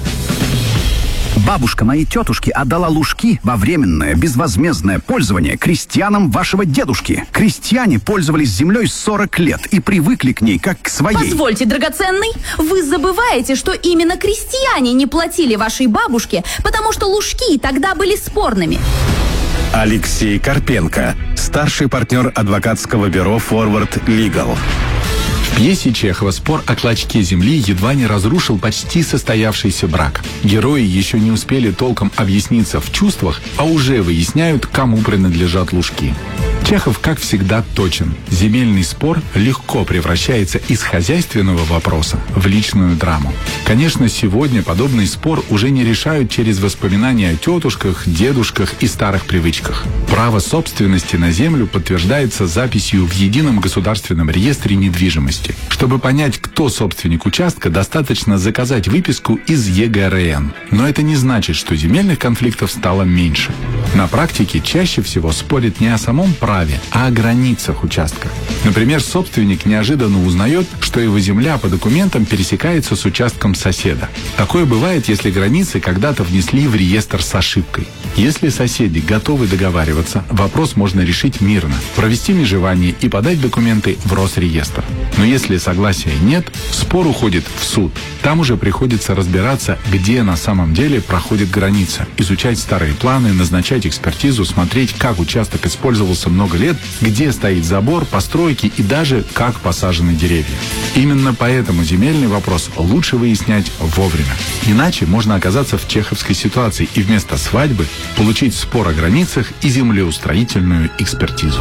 Бабушка моей тетушки отдала лужки во временное безвозмездное пользование крестьянам вашего дедушки. Крестьяне пользовались землей 40 лет и привыкли к ней как к своей. Позвольте, драгоценный, вы забываете, что именно крестьяне не платили вашей бабушке, потому что лужки тогда были спорными. Алексей Карпенко, старший партнер адвокатского бюро «Форвард Лигал». В пьесе Чехова спор о клочке земли едва не разрушил почти состоявшийся брак. Герои еще не успели толком объясниться в чувствах, а уже выясняют, кому принадлежат лужки. Чехов, как всегда, точен. Земельный спор легко превращается из хозяйственного вопроса в личную драму. Конечно, сегодня подобный спор уже не решают через воспоминания о тетушках, дедушках и старых привычках. Право собственности на землю подтверждается записью в Едином государственном реестре недвижимости. Чтобы понять, кто собственник участка, достаточно заказать выписку из ЕГРН. Но это не значит, что земельных конфликтов стало меньше. На практике чаще всего спорят не о самом праве, а о границах участка. Например, собственник неожиданно узнает, что его земля по документам пересекается с участком соседа. Такое бывает, если границы когда-то внесли в реестр с ошибкой. Если соседи готовы договариваться, вопрос можно решить мирно, провести межевание и подать документы в Росреестр. Но если согласия нет, спор уходит в суд. Там уже приходится разбираться, где на самом деле проходит граница, изучать старые планы, назначать экспертизу, смотреть, как участок использовался много лет, где стоит забор, постройки и даже как посажены деревья. Именно поэтому земельный вопрос лучше выяснять вовремя. Иначе можно оказаться в чеховской ситуации и вместо свадьбы получить спор о границах и землеустроительную экспертизу.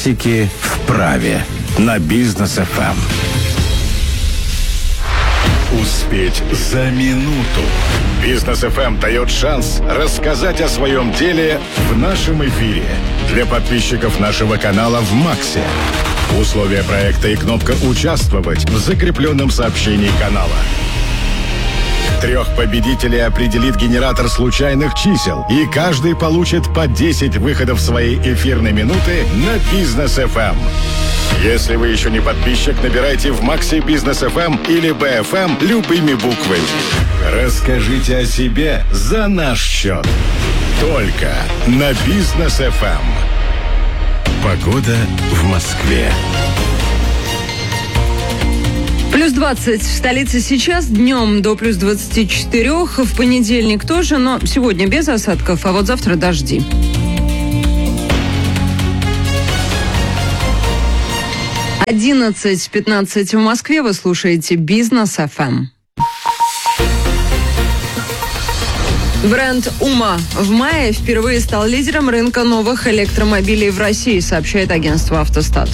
Классики в праве на Бизнес ФМ. Успеть за минуту. Бизнес ФМ дает шанс рассказать о своем деле в нашем эфире. Для подписчиков нашего канала в Максе. Условия проекта и кнопка «Участвовать» в закрепленном сообщении канала. 3 победителей определит генератор случайных чисел, и каждый получит по 10 выходов своей эфирной минуты на Бизнес ФМ. Если вы еще не подписчик, набирайте в Максе Бизнес ФМ или БФМ любыми буквами. Расскажите о себе за наш счет. Только на Бизнес ФМ. Погода в Москве. Плюс 20 в столице сейчас, днем до плюс 24, в понедельник тоже, но сегодня без осадков, а вот завтра дожди. — 11:15 в Москве. Вы слушаете Бизнес ФМ. Бренд «Ума» в мае впервые стал лидером рынка новых электромобилей в России, сообщает агентство «Автостат».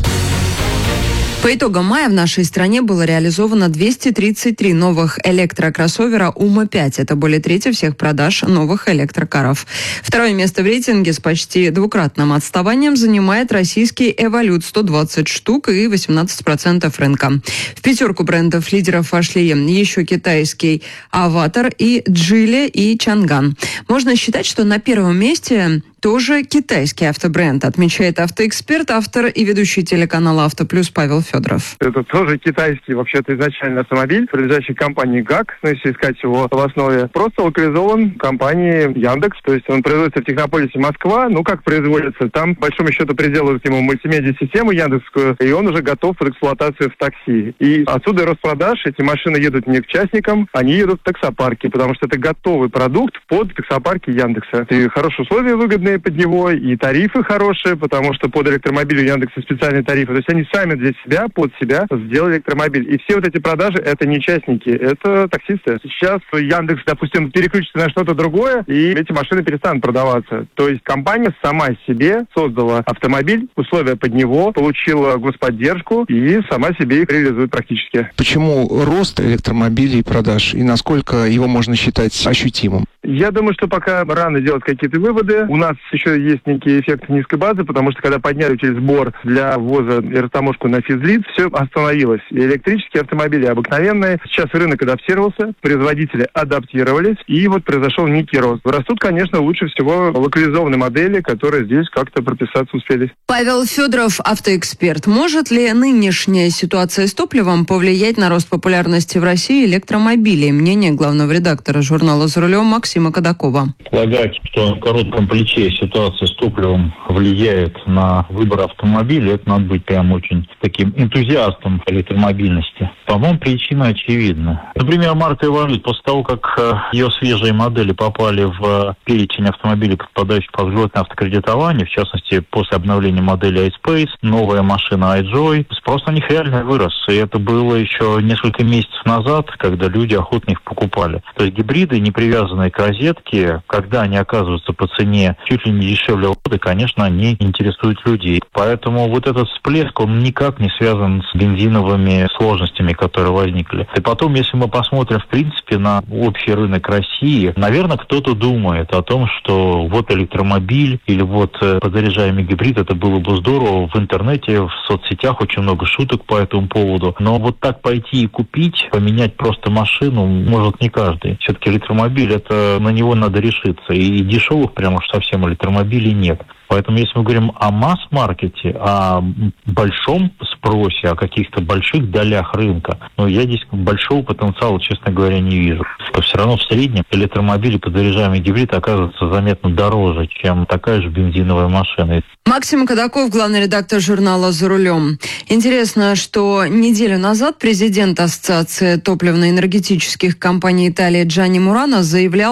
По итогам мая в нашей стране было реализовано 233 новых электрокроссовера «Ума-5». Это более трети всех продаж новых электрокаров. Второе место в рейтинге с почти двукратным отставанием занимает российский «Эволют» 120 штук и 18% рынка. В пятерку брендов-лидеров вошли еще китайский «Аватар» и «Джили» и «Чанган». Можно считать, что на первом месте тоже китайский автобренд, отмечает автоэксперт, автор и ведущий телеканала «Авто Плюс» Павел Федоров. Это тоже китайский, вообще-то, изначально автомобиль, принадлежащий компании ГАК, но если искать его в основе, просто локализован компанией Яндекс, то есть он производится в Технополисе Москва, как производится, там, по большому счету, приделывают ему мультимедиа-систему яндексскую, и он уже готов под эксплуатацию в такси. И отсюда Роспродаж, эти машины едут не к частникам, они едут в таксопарки, потому что это готовый продукт под таксопарки Яндекса. И хорошие условия выгодные под него, и тарифы хорошие, потому что под электромобиль у Яндекса специальные тарифы. То есть они сами для себя, под себя сделали электромобиль. И все вот эти продажи, это не частники, это таксисты. Сейчас Яндекс, допустим, переключится на что-то другое, и эти машины перестанут продаваться. То есть компания сама себе создала автомобиль, условия под него, получила господдержку и сама себе их реализует практически. Почему рост электромобилей и продаж, и насколько его можно считать ощутимым? Я думаю, что пока рано делать какие-то выводы. У нас еще есть некий эффект низкой базы, потому что когда подняли через сбор для ввоза и растаможку на физлиц, все остановилось. И электрические автомобили обыкновенные. Сейчас рынок адаптировался, производители адаптировались, и вот произошел некий рост. Растут, конечно, лучше всего локализованные модели, которые здесь как-то прописаться успели. Павел Федоров, автоэксперт. Может ли нынешняя ситуация с топливом повлиять на рост популярности в России электромобилей? Мнение главного редактора журнала «За рулем» Максима Кадакова. Полагать, что в коротком плече ситуация с топливом влияет на выбор автомобиля, это надо быть прям очень таким энтузиастом электромобильности. По-моему, причина очевидна. Например, марка «Эволют», после того, как ее свежие модели попали в перечень автомобилей, подпадающих под льготное автокредитование, в частности, после обновления модели iSpace, новая машина iJoy, спрос на них реально вырос. И это было еще несколько месяцев назад, когда люди охотно их покупали. То есть гибриды, не привязанные к розетке, когда они оказываются по цене чуть ли не дешевле воды, конечно, они интересуют людей. Поэтому вот этот всплеск, он никак не связан с бензиновыми сложностями, которые возникли. И потом, если мы посмотрим, в принципе, на общий рынок России, наверное, кто-то думает о том, что вот электромобиль или вот подзаряжаемый гибрид, это было бы здорово. В интернете, в соцсетях очень много шуток по этому поводу. Но вот так пойти и купить, поменять просто машину, может не каждый. Все-таки электромобиль, это на него надо решиться. И дешевых прямо уж совсем электромобилей нет. Поэтому, если мы говорим о масс-маркете, о большом спросе, о каких-то больших долях рынка, я здесь большого потенциала, честно говоря, не вижу. То все равно в среднем электромобиль и подзаряжаемый гибрид оказывается заметно дороже, чем такая же бензиновая машина. Максим Кадаков, главный редактор журнала «За рулем». Интересно, что неделю назад президент Ассоциации топливно-энергетических компаний Италии Джанни Мурано заявлял,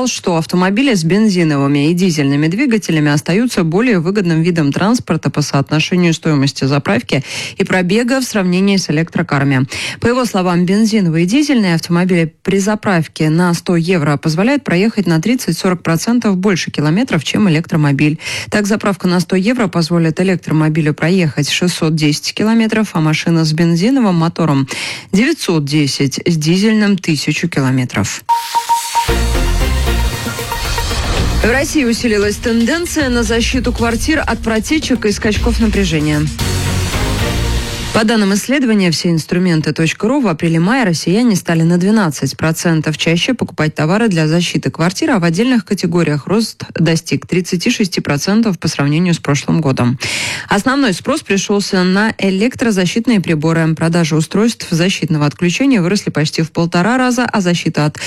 что автомобили с бензиновыми и дизельными двигателями остаются более выгодным видом транспорта по соотношению стоимости заправки и пробега в сравнении с электрокарами. По его словам, бензиновые и дизельные автомобили при заправке на 100 евро позволяют проехать на 30-40% больше километров, чем электромобиль. Так, заправка на 100 евро позволит электромобилю проехать 610 километров, а машина с бензиновым мотором 910, с дизельным 1000 километров. В России усилилась тенденция на защиту квартир от протечек и скачков напряжения. По данным исследования «Все инструменты.ру», в апреле-мае россияне стали на 12% чаще покупать товары для защиты квартиры, а в отдельных категориях рост достиг 36% по сравнению с прошлым годом. Основной спрос пришелся на электрозащитные приборы. Продажи устройств защитного отключения выросли почти в 1,5 раза, а защита от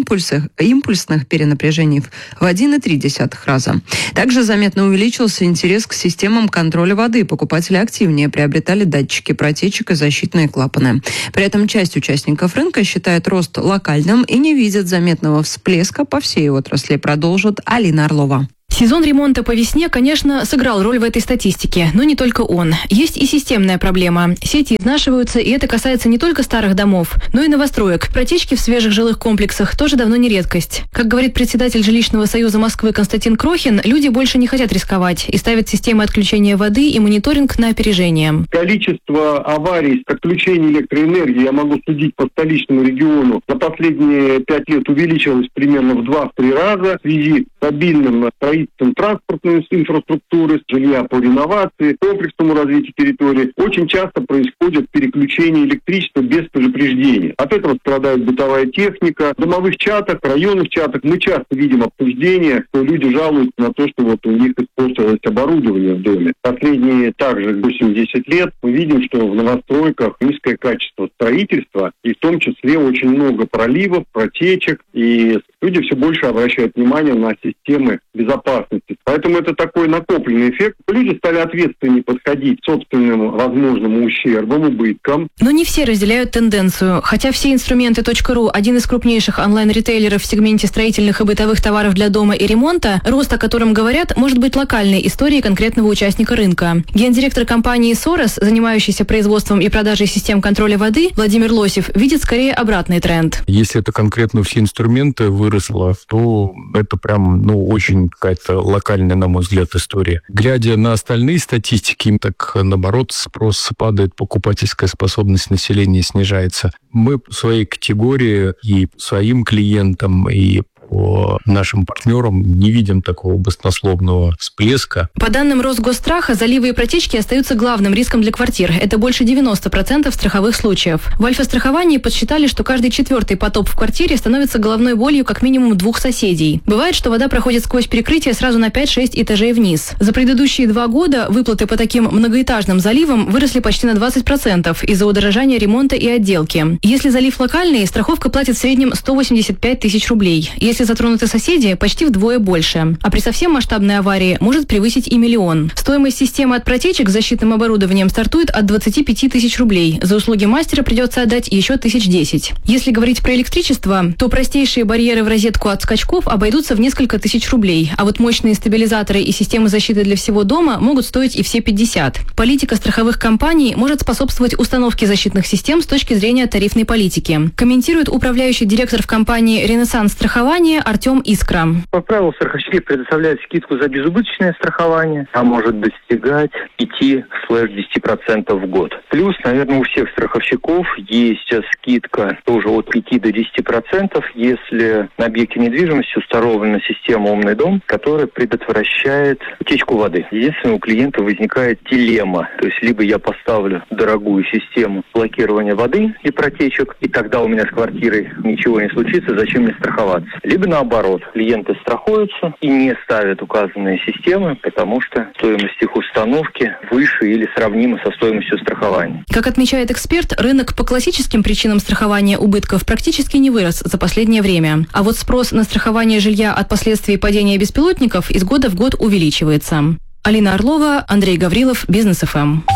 импульсных перенапряжений в 1,3 раза. Также заметно увеличился интерес к системам контроля воды. Покупатели активнее приобретали датчики протечек и защитные клапаны. При этом часть участников рынка считает рост локальным и не видит заметного всплеска по всей отрасли, продолжит Алина Орлова. Сезон ремонта по весне, конечно, сыграл роль в этой статистике, но не только он. Есть и системная проблема. Сети изнашиваются, и это касается не только старых домов, но и новостроек. Протечки в свежих жилых комплексах тоже давно не редкость. Как говорит председатель Жилищного союза Москвы Константин Крохин, люди больше не хотят рисковать и ставят системы отключения воды и мониторинг на опережение. Количество аварий с отключением электроэнергии, я могу судить по столичному региону, за последние 5 лет увеличилось примерно в 2-3 раза в связи с стабильным строительством транспортной инфраструктуры, жилья по реновации, комплексному развитию территории. Очень часто происходит переключение электричества без предупреждения. От этого страдает бытовая техника. В домовых чатах, районных чатах мы часто видим обсуждения, что люди жалуются на то, что вот у них испортилось оборудование в доме. Последние также 8-10 лет мы видим, что в новостройках низкое качество строительства, и в том числе очень много проливов, протечек, и люди все больше обращают внимание на системы безопасности. Поэтому это такой накопленный эффект. Люди стали ответственнее подходить к собственным возможным ущербам, убыткам. Но не все разделяют тенденцию. Хотя «Все инструменты.ру» – один из крупнейших онлайн-ритейлеров в сегменте строительных и бытовых товаров для дома и ремонта, рост, о котором говорят, может быть локальной историей конкретного участника рынка. Гендиректор компании «Сорос», занимающийся производством и продажей систем контроля воды, Владимир Лосев, видит скорее обратный тренд. Если это конкретно «Все инструменты» выросло, то это прям, очень какая-то локальная, на мой взгляд, история. Глядя на остальные статистики, так наоборот, спрос падает, покупательская способность населения снижается. Мы в своей категории и своим клиентам, и по нашим партнерам не видим такого баснословного всплеска. По данным Росгосстраха, заливы и протечки остаются главным риском для квартир. Это больше 90% страховых случаев. В Альфа-страховании подсчитали, что каждый 4-й потоп в квартире становится головной болью как минимум 2 соседей. Бывает, что вода проходит сквозь перекрытие сразу на 5-6 этажей вниз. За предыдущие 2 года выплаты по таким многоэтажным заливам выросли почти на 20% из-за удорожания ремонта и отделки. Если залив локальный, страховка платит в среднем 185 тысяч рублей. Если затронуты соседи, почти вдвое больше. А при совсем масштабной аварии может превысить и 1 миллион. Стоимость системы от протечек с защитным оборудованием стартует от 25 тысяч рублей. За услуги мастера придется отдать еще 1010. Если говорить про электричество, то простейшие барьеры в розетку от скачков обойдутся в несколько тысяч рублей. А вот мощные стабилизаторы и системы защиты для всего дома могут стоить и все 50. Политика страховых компаний может способствовать установке защитных систем с точки зрения тарифной политики. Комментирует управляющий директор в компании «Ренессанс страхования» Артем Искра. По правилу, страховщики предоставляют скидку за безубыточное страхование, а может достигать 5-10% в год. Плюс, наверное, у всех страховщиков есть скидка тоже от 5 до 10%, если на объекте недвижимости установлена система «Умный дом», которая предотвращает утечку воды. Единственное, у клиента возникает дилемма. То есть, либо я поставлю дорогую систему блокирования воды и протечек, и тогда у меня с квартирой ничего не случится, зачем мне страховаться? Либо наоборот, клиенты страхуются и не ставят указанные системы, потому что стоимость их установки выше или сравнима со стоимостью страхования. Как отмечает эксперт, рынок по классическим причинам страхования убытков практически не вырос за последнее время. А вот спрос на страхование жилья от последствий падения беспилотников из года в год увеличивается. Алина Орлова, Андрей Гаврилов, Бизнес ФМ.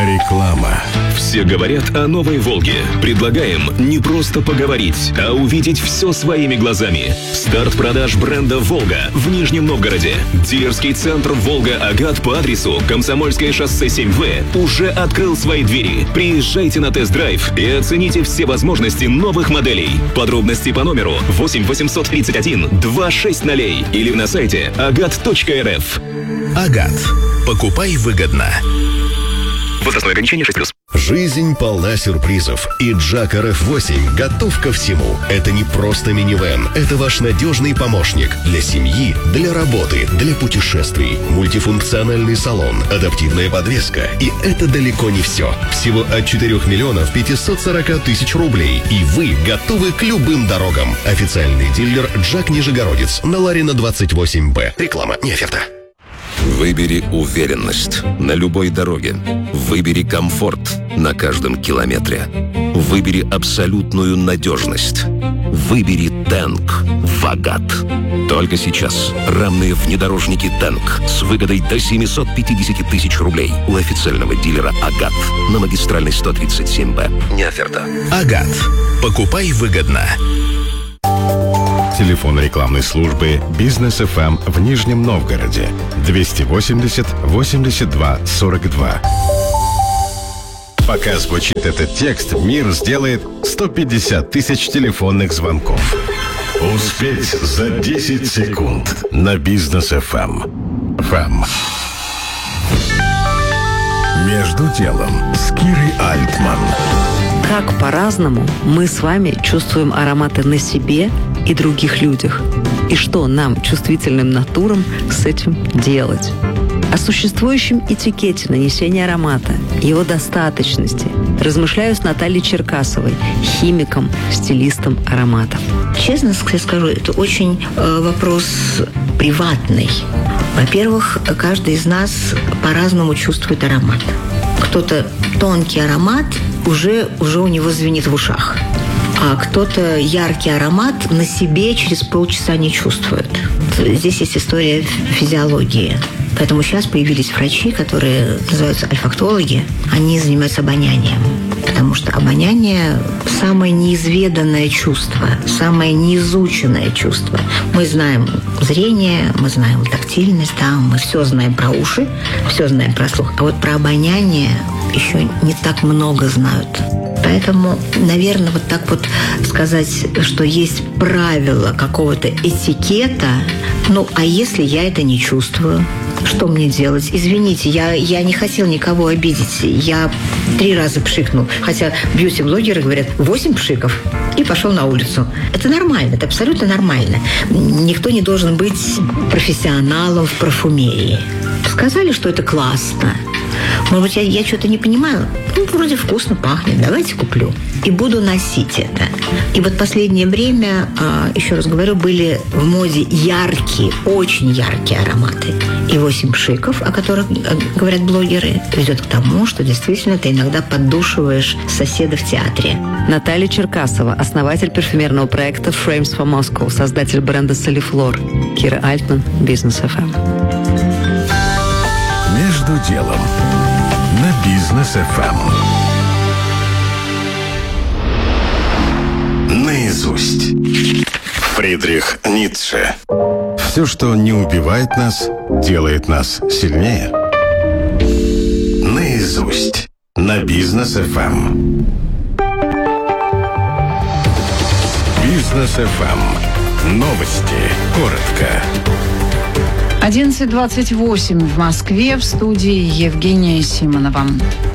Реклама. Все говорят о новой «Волге». Предлагаем не просто поговорить, а увидеть все своими глазами. Старт продаж бренда «Волга» в Нижнем Новгороде. Дилерский центр «Волга-Агат» по адресу Комсомольское шоссе 7В уже открыл свои двери. Приезжайте на тест-драйв и оцените все возможности новых моделей. Подробности по номеру 8 831 260 или на сайте agat.rf. «Агат». Покупай выгодно. Возрастное ограничение 6+. Жизнь полна сюрпризов, и Джак RF8 готов ко всему. Это не просто минивэн, это ваш надежный помощник для семьи, для работы, для путешествий. Мультифункциональный салон, адаптивная подвеска. И это далеко не все. Всего от 4 миллионов 540 тысяч рублей. И вы готовы к любым дорогам. Официальный дилер Джак Нижегородец на Ларина 28Б. Реклама, не оферта. Выбери уверенность на любой дороге. Выбери комфорт на каждом километре. Выбери абсолютную надежность. Выбери Тэнк в «Агат». Только сейчас рамные внедорожники Тэнк с выгодой до 750 тысяч рублей у официального дилера «Агат» на магистральной 137Б. Не оферта. «Агат». Покупай выгодно. Телефон рекламной службы «Бизнес ФМ» в Нижнем Новгороде 280 82 42. Пока звучит этот текст, мир сделает 150 тысяч телефонных звонков. Успеть за 10 секунд на «Бизнес ФМ». Между делом с Кирой Альтман. Как по-разному мы с вами чувствуем ароматы на себе и других людях. И что нам, чувствительным натурам, с этим делать? О существующем этикете нанесения аромата, его достаточности размышляю с Натальей Черкасовой, химиком, стилистом ароматов. Честно скажу, это очень вопрос приватный. Во-первых, каждый из нас по-разному чувствует аромат. Кто-то тонкий аромат уже у него звенит в ушах. А кто-то яркий аромат на себе через полчаса не чувствует. Здесь есть история физиологии. Поэтому сейчас появились врачи, которые называются альфактологи. Они занимаются обонянием. Потому что обоняние – самое неизведанное чувство, самое неизученное чувство. Мы знаем зрение, мы знаем тактильность, да, мы все знаем про уши, все знаем про слух. А вот про обоняние еще не так много знают. Поэтому, наверное, вот так вот сказать, что есть правила какого-то этикета, а если я это не чувствую, что мне делать? Извините, я не хотел никого обидеть. Я 3 раза пшикнул. Хотя бьюти-блогеры говорят 8 пшиков и пошел на улицу. Это нормально, это абсолютно нормально. Никто не должен быть профессионалом в парфюмерии. Сказали, что это классно. Может быть, я что-то не понимаю. Вроде вкусно пахнет, давайте куплю. И буду носить это. И вот последнее время, еще раз говорю, были в моде яркие, очень яркие ароматы. И 8 пшиков, о которых говорят блогеры, ведет к тому, что действительно ты иногда поддушиваешь соседа в театре. Наталья Черкасова, основатель парфюмерного проекта Frames for Moscow, создатель бренда Soliflor. Кира Альтман, Бизнес ФМ. Между делом на Бизнес ФМ. Наизусть. Фридрих Ницше. Все, что не убивает нас, делает нас сильнее. Наизусть. На Бизнес ФМ. Бизнес ФМ. Новости. Коротко. 11:28 в Москве. В студии Евгения Симонова.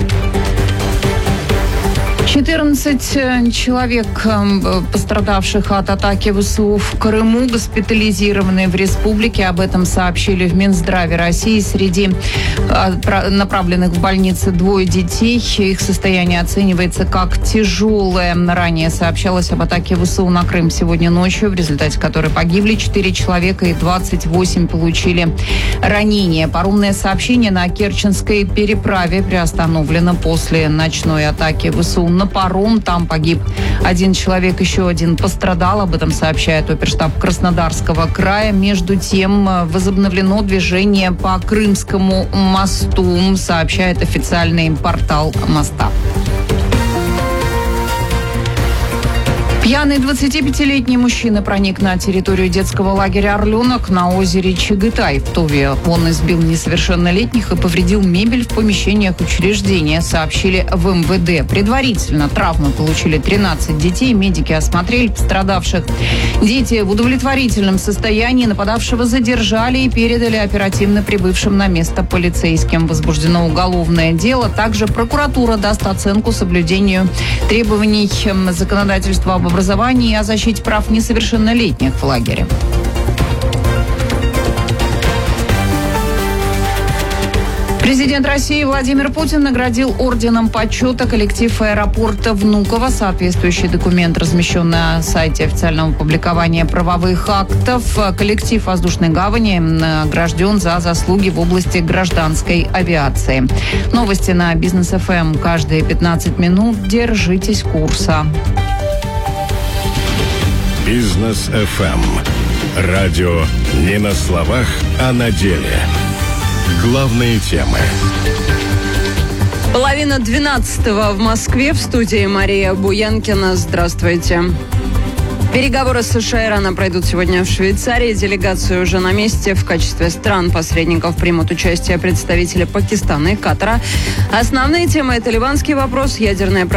14 человек, пострадавших от атаки ВСУ в Крыму, госпитализированы в республике. Об этом сообщили в Минздраве России. Среди направленных в больницы 2 детей. Их состояние оценивается как тяжелое. Ранее сообщалось об атаке ВСУ на Крым сегодня ночью, в результате которой погибли 4 человека и 28 получили ранения. Паромное сообщение на Керченской переправе приостановлено после ночной атаки ВСУ на на паром. Там погиб один человек, еще один пострадал. Об этом сообщает оперштаб Краснодарского края. Между тем, возобновлено движение по Крымскому мосту, сообщает официальный портал моста. Пьяный 25-летний мужчина проник на территорию детского лагеря «Орленок» на озере Чагытай в Туве. Он избил несовершеннолетних и повредил мебель в помещениях учреждения, сообщили в МВД. Предварительно травмы получили 13 детей. Медики осмотрели пострадавших. Дети в удовлетворительном состоянии. Нападавшего задержали и передали оперативно прибывшим на место полицейским. Возбуждено уголовное дело. Также прокуратура даст оценку соблюдению требований законодательства об образовании и о защите прав несовершеннолетних в лагере. Президент России Владимир Путин наградил орденом почета коллектив аэропорта Внуково. Соответствующий документ размещен на сайте официального публикования правовых актов. Коллектив воздушной гавани награжден за заслуги в области гражданской авиации. Новости на Бизнес ФМ каждые 15 минут. Держитесь курса. Бизнес ФМ. Радио не на словах, а на деле. Главные темы. 11:30 в Москве. В студии Мария Буянкина. Здравствуйте. Переговоры с США и Ираном пройдут сегодня в Швейцарии. Делегация уже на месте. В качестве стран-посредников примут участие представители Пакистана и Катара. Основные темы – это ливанский вопрос, ядерная